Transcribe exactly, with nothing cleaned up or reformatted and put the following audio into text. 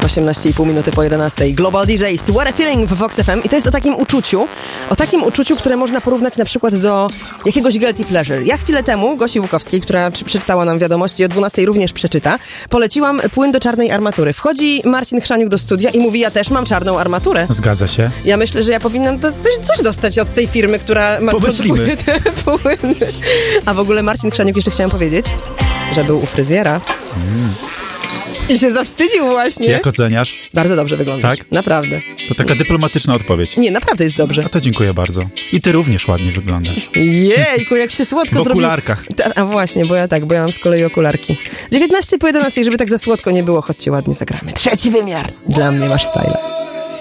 osiemnaście i pół minuty po jedenastej. Global D Js, What a Feeling w Vox F M. I to jest o takim uczuciu, o takim uczuciu, które można porównać na przykład do jakiegoś guilty pleasure. Ja chwilę temu Gosi Łukowskiej, która przeczytała nam wiadomości, o dwunastej również przeczyta, poleciłam płyn do czarnej armatury. Wchodzi Marcin Chrzaniuk do studia i mówi, ja też mam czarną armaturę. Zgadza się. Ja myślę, że ja powinnam to coś, coś dostać od tej firmy, która ma Pomyślimy. te płyny. A w ogóle Marcin Chrzaniuk, jeszcze chciałam powiedzieć, że był u fryzjera. Mm. I się zawstydził właśnie. Jak oceniasz? Bardzo dobrze wyglądasz. Tak? Naprawdę. To taka dyplomatyczna odpowiedź. Nie, naprawdę jest dobrze. A to dziękuję bardzo. I ty również ładnie wyglądasz. Jejku, jak się słodko zrobił. W okularkach. Ta, a właśnie, bo ja tak, bo ja mam z kolei okularki. dziewiętnaście po jedenastej, żeby tak za słodko nie było, chodźcie ładnie zagramy. Trzeci wymiar. Dla mnie masz style.